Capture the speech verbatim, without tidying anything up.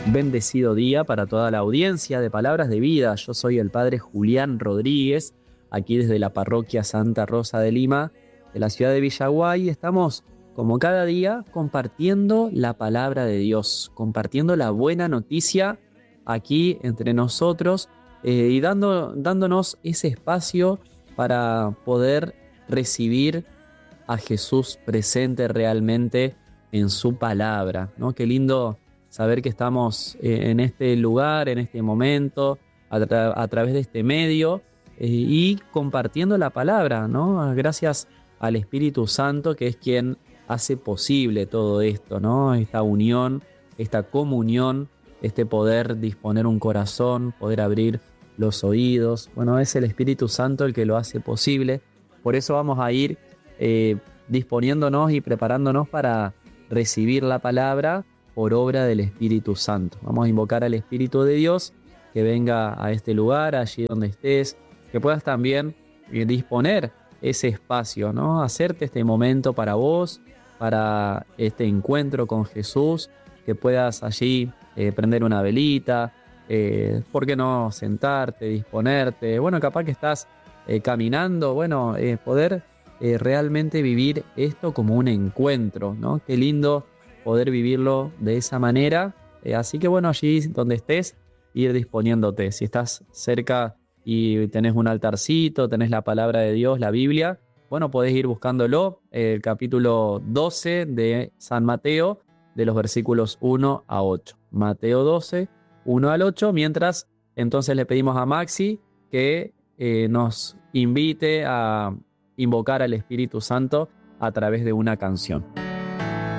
Bendecido día para toda la audiencia de Palabras de Vida. Yo soy el Padre Julián Rodríguez, aquí desde la Parroquia Santa Rosa de Lima, de la ciudad de Villaguay. Estamos, como cada día, compartiendo la Palabra de Dios, compartiendo la buena noticia aquí entre nosotros eh, y dando, dándonos ese espacio para poder recibir a Jesús presente realmente en su palabra, ¿no? Qué lindo saber que estamos eh, en este lugar, en este momento, a, tra a través de este medio eh, y compartiendo la palabra, ¿no? Gracias al Espíritu Santo, que es quien hace posible todo esto, ¿no? Esta unión, esta comunión, este poder disponer un corazón, poder abrir los oídos. Bueno, es el Espíritu Santo el que lo hace posible. Por eso vamos a ir eh, disponiéndonos y preparándonos para recibir la palabra por obra del Espíritu Santo. Vamos a invocar al Espíritu de Dios que venga a este lugar, allí donde estés, que puedas también eh, disponer ese espacio, ¿no? Hacerte este momento para vos, para este encuentro con Jesús, que puedas allí eh, prender una velita, eh, ¿por qué no sentarte, disponerte? Bueno, capaz que estás eh, caminando, bueno, eh, poder eh, realmente vivir esto como un encuentro, ¿no? Qué lindo poder vivirlo de esa manera. Eh, así que bueno, allí donde estés, ir disponiéndote. Si estás cerca y tenés un altarcito, tenés la palabra de Dios, la Biblia, bueno, podés ir buscándolo, eh, el capítulo doce de San Mateo, de los versículos uno a ocho. Mateo doce, uno al ocho, mientras entonces le pedimos a Maxi que eh, nos invite a invocar al Espíritu Santo a través de una canción.